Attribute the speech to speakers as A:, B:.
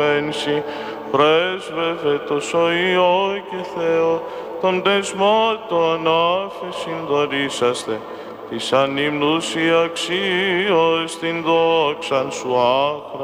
A: Ένση, πρέσβευε το Υιό και Θεό, τον δεσμότων άφεσιν δωρήσαστε, της ανύμνους η αξίως την δόξαν σου άχρα.